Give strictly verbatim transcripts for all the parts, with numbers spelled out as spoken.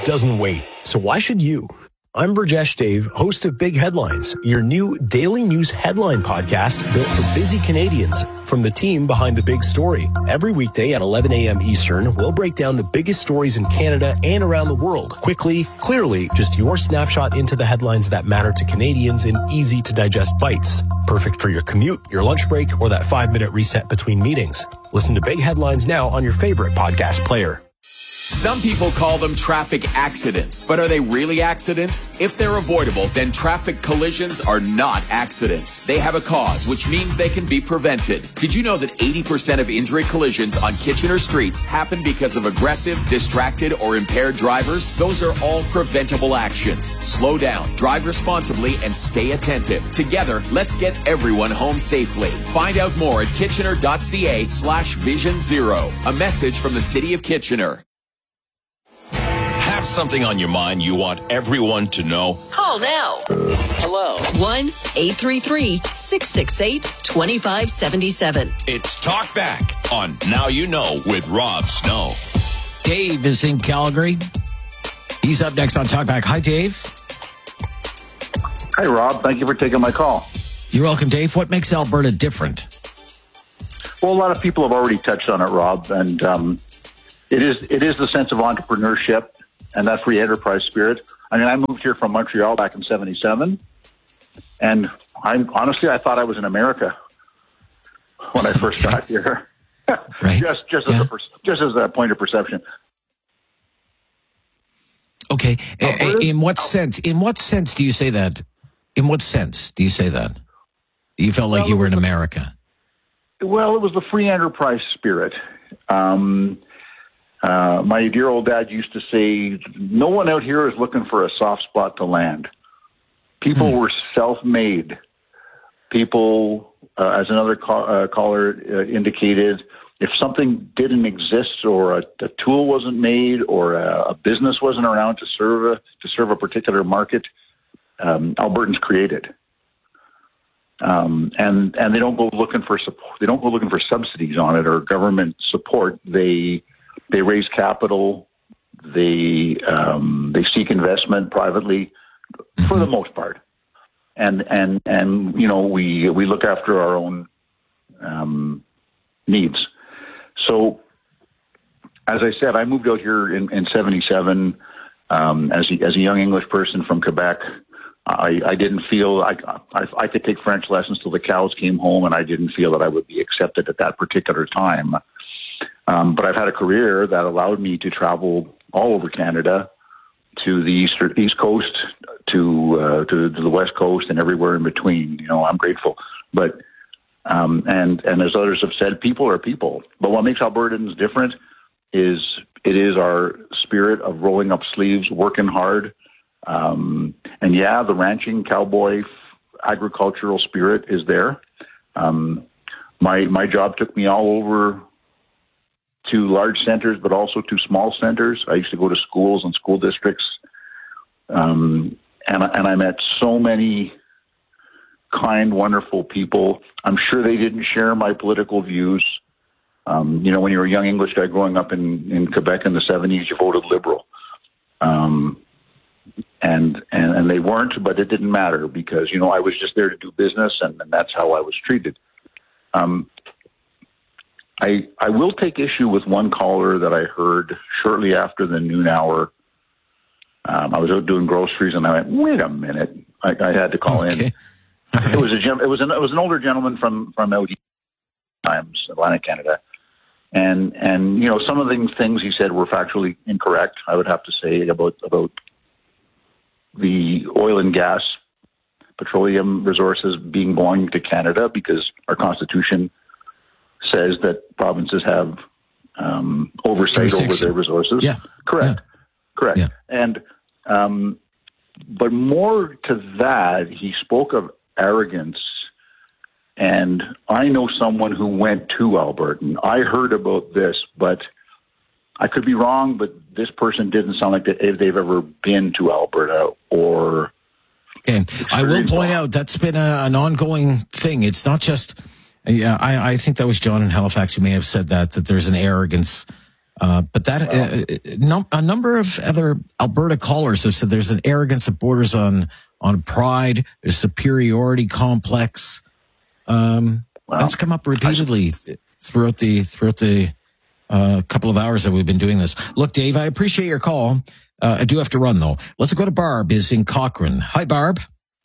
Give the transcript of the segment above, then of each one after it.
doesn't wait, so why should you? I'm Burjesh Dave, host of Big Headlines, your new daily news headline podcast built for busy Canadians. From the team behind the big story. Every weekday at eleven a.m. Eastern, we'll break down the biggest stories in Canada and around the world. Quickly, clearly, just your snapshot into the headlines that matter to Canadians in easy-to-digest bites. Perfect for your commute, your lunch break, or that five-minute reset between meetings. Listen to Big Headlines now on your favorite podcast player. Some people call them traffic accidents, but are they really accidents? If they're avoidable, then traffic collisions are not accidents. They have a cause, which means they can be prevented. Did you know that eighty percent of injury collisions on Kitchener streets happen because of aggressive, distracted, or impaired drivers? Those are all preventable actions. Slow down, drive responsibly, and stay attentive. Together, let's get everyone home safely. Find out more at kitchener.ca slash vision zero. A message from the City of Kitchener. Have something on your mind you want everyone to know? Call now. Hello. one eight three three, six six eight, two five seven seven. It's Talk Back on Now You Know with Rob Snow. Dave is in Calgary. He's up next on Talk Back. Hi, Dave. Hi, Rob. Thank you for taking my call. You're welcome, Dave. What makes Alberta different? Well, a lot of people have already touched on it, Rob, and um, it is it is the sense of entrepreneurship and that free enterprise spirit. I mean, I moved here from Montreal back in seventy-seven, and I honestly I thought I was in America when I first got here. Right. just just yeah. as a just as a point of perception. Okay. Alberta? In what sense? In what sense do you say that? In what sense do you say that? You felt like well, you were in the, America. Well, it was the free enterprise spirit. Um, uh, my dear old dad used to say, no one out here is looking for a soft spot to land. People hmm. were self-made. People, uh, as another call, uh, caller uh, indicated, if something didn't exist or a, a tool wasn't made or a, a business wasn't around to serve a, to serve a particular market, um, Albertans created. Um, and and they don't go looking for support. They don't go looking for subsidies on it or government support. They they raise capital. They um, they seek investment privately, mm-hmm. for the most part. And and and you know we we look after our own um, needs. So, as I said, I moved out here in, in seventy-seven um, as a, as a young English person from Quebec. I, I didn't feel I, I I could take French lessons till the cows came home, and I didn't feel that I would be accepted at that particular time. Um, but I've had a career that allowed me to travel all over Canada, to the east east coast, to uh, to, to the west coast, and everywhere in between. You know, I'm grateful. But um, and and as others have said, people are people. But what makes Albertans different is it is our spirit of rolling up sleeves, working hard. Um, and yeah, the ranching, cowboy, agricultural spirit is there. Um, my my job took me all over to large centers, but also to small centers. I used to go to schools and school districts, um, and and I met so many kind, wonderful people. I'm sure they didn't share my political views. Um, you know, when you're a young English guy growing up in, in Quebec in the seventies, you voted Liberal. Um, And, and and they weren't, but it didn't matter because, you know, I was just there to do business, and, and that's how I was treated. Um, I I will take issue with one caller that I heard shortly after the noon hour. Um, I was out doing groceries, and I went, wait a minute. I, I had to call okay. in. Right. It was a it was an it was an older gentleman from from out east times, Atlantic Canada. And and you know, some of the things he said were factually incorrect, I would have to say, about about the oil and gas, petroleum resources being belonging to Canada, because our Constitution says that provinces have um, oversight over their resources. Yeah. Correct. Yeah. Correct. Yeah. And, um, but more to that, he spoke of arrogance. And I know someone who went to Alberta. I heard about this, but I could be wrong, but this person didn't sound like they've ever been to Alberta or... Okay. I will point out that's been a, an ongoing thing. It's not just... Yeah, I, I think that was John in Halifax who may have said that, that there's an arrogance Uh, but that uh, num- a number of other Alberta callers have said there's an arrogance that borders on on pride, a superiority complex. Um, well, that's come up repeatedly th- throughout the throughout the uh, couple of hours that we've been doing this. Look, Dave, I appreciate your call. Uh, I do have to run though. Let's go to Barb. Is in Cochrane. Hi, Barb.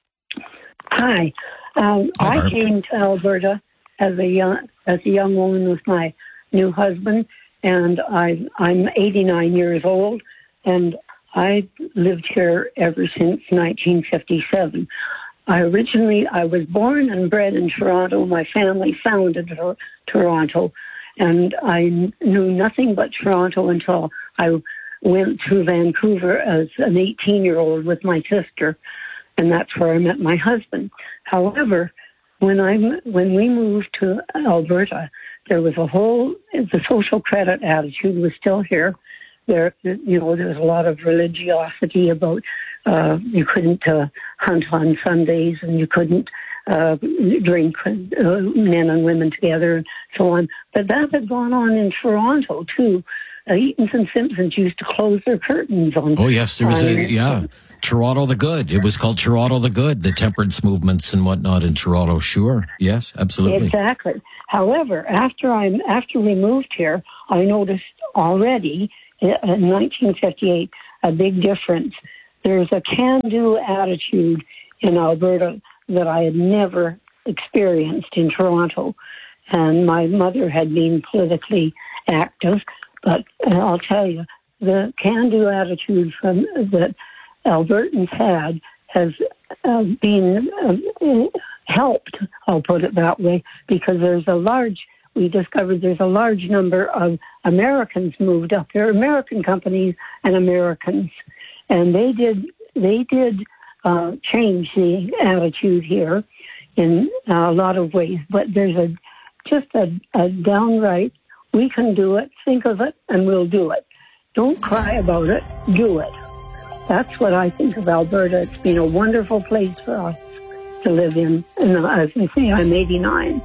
Hi. Um, Hi, I Barb. came to Alberta as a young as a young woman with my new husband. And I, I'm eighty-nine years old, and I lived here ever since nineteen fifty-seven. I originally, I was born and bred in Toronto. My family founded Tor- Toronto, and I knew nothing but Toronto until I went to Vancouver as an eighteen-year-old with my sister, and that's where I met my husband. However, when I when we moved to Alberta, there was a whole, the social credit attitude was still here. There, you know, there was a lot of religiosity about uh, you couldn't uh, hunt on Sundays and you couldn't uh, drink uh, men and women together and so on. But that had gone on in Toronto too. Uh, Eatons and Simpsons used to close their curtains on. Oh yes, there was on, a yeah. Toronto the Good. It was called Toronto the Good. The temperance movements and whatnot in Toronto. Sure, yes, absolutely. Exactly. However, after I after we moved here, I noticed already in nineteen fifty-eight a big difference. There's a can-do attitude in Alberta that I had never experienced in Toronto, and my mother had been politically active. But I'll tell you, the can-do attitude from that Albertans had has uh, been uh, helped, I'll put it that way, because there's a large, we discovered there's a large number of Americans moved up there, American companies and Americans, and they did, they did uh, change the attitude here in uh, a lot of ways, but there's a just a, a downright, we can do it, think of it, and we'll do it. Don't cry about it, do it. That's what I think of Alberta. It's been a wonderful place for us to live in. And as I say, I'm eighty-nine.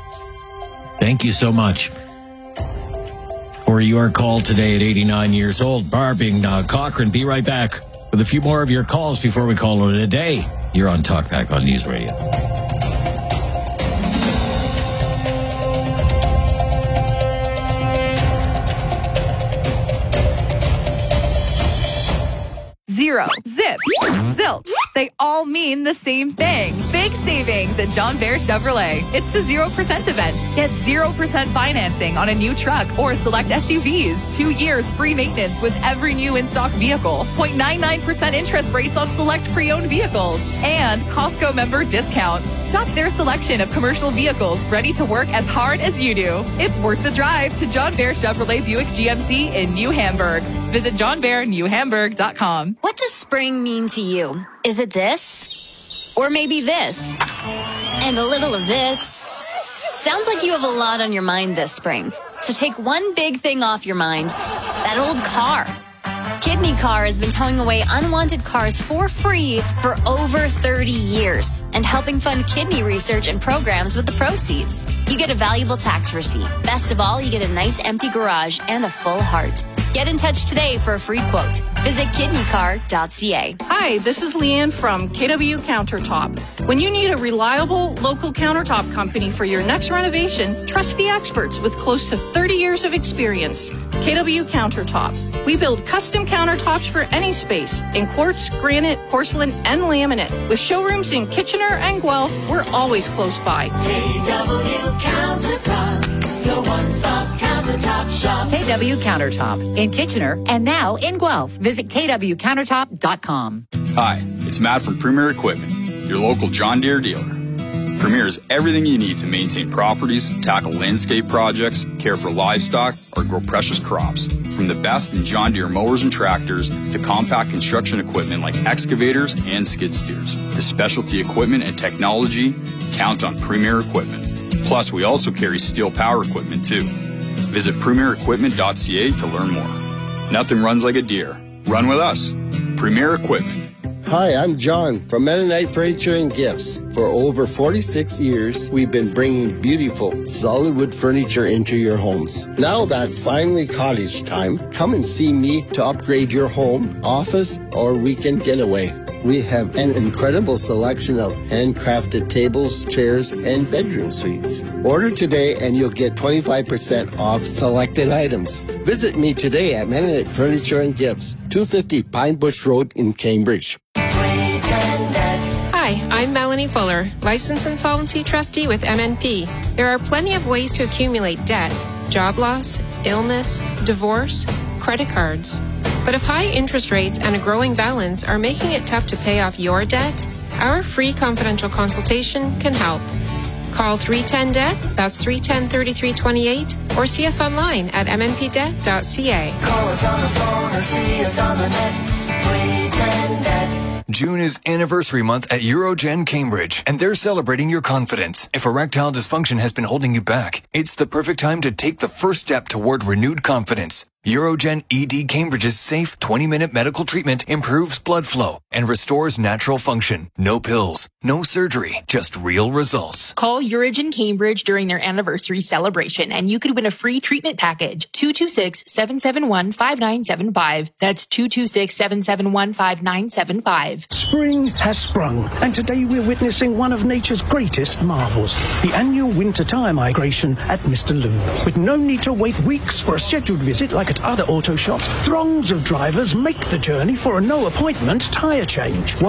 Thank you so much for your call today at eighty-nine years old. Barb in uh, Cochrane. Be right back with a few more of your calls before we call it a day. You're on Talkback on News Radio. Zero, zip, zilch. They all mean the same thing. Big savings at John Bear Chevrolet. It's the zero percent event. Get zero percent financing on a new truck or select S U Vs. Two years free maintenance with every new in-stock vehicle. zero point nine nine percent interest rates on select pre-owned vehicles. And Costco member discounts. Shop their selection of commercial vehicles ready to work as hard as you do. It's worth the drive to John Bear Chevrolet Buick G M C in New Hamburg. Visit john bear new hamburg dot com. What does spring mean to you? Is it this? Or maybe this? And a little of this? Sounds like you have a lot on your mind this spring. So take one big thing off your mind. That old car. Kidney Car has been towing away unwanted cars for free for over thirty years and helping fund kidney research and programs with the proceeds. You get a valuable tax receipt. Best of all, you get a nice empty garage and a full heart. Get in touch today for a free quote. Visit kidney car dot c a. Hi, this is Leanne from K W Countertop. When you need a reliable local countertop company for your next renovation, trust the experts with close to thirty years of experience. K W Countertop. We build custom countertops for any space in quartz, granite, porcelain, and laminate. With showrooms in Kitchener and Guelph, we're always close by. K W Countertop, your one-stop countertop shop. K W Countertop in Kitchener and now in Guelph. Visit k w countertop dot com. Hi, it's Matt from Premier Equipment, your local John Deere dealer. Premier is everything you need to maintain properties, tackle landscape projects, care for livestock, or grow precious crops. From the best in John Deere mowers and tractors to compact construction equipment like excavators and skid steers. To specialty equipment and technology, count on Premier Equipment. Plus, we also carry steel power equipment too. Visit premier equipment dot c a to learn more. Nothing runs like a Deere. Run with us. Premier Equipment. Hi, I'm John from Mennonite Furniture and Gifts. For over forty-six years, we've been bringing beautiful, solid wood furniture into your homes. Now that's finally cottage time. Come and see me to upgrade your home, office, or weekend getaway. We have an incredible selection of handcrafted tables, chairs, and bedroom suites. Order today and you'll get twenty-five percent off selected items. Visit me today at Mennonite Furniture and Gifts, two fifty Pine Bush Road in Cambridge. Hi, I'm Melanie Fuller, Licensed Insolvency Trustee with M N P. There are plenty of ways to accumulate debt: job loss, illness, divorce, credit cards. But if high interest rates and a growing balance are making it tough to pay off your debt, our free confidential consultation can help. Call three one zero debt, that's three one zero, three three two eight, or see us online at m n p debt dot c a. Call us on the phone or see us on the net. three one zero debt. June is anniversary month at Eurogen Cambridge, and they're celebrating your confidence. If erectile dysfunction has been holding you back, it's the perfect time to take the first step toward renewed confidence. Eurogen E D Cambridge's safe twenty-minute medical treatment improves blood flow and restores natural function. No pills, no surgery, just real results. Call Eurogen Cambridge during their anniversary celebration and you could win a free treatment package. two two six, seven seven one, five nine seven five. That's two two six, seven seven one, five nine seven five. Spring has sprung, and today we're witnessing one of nature's greatest marvels, the annual winter tire migration at Mister Lube. With no need to wait weeks for a scheduled visit like at other auto shops, throngs of drivers make the journey for a no-appointment tire change.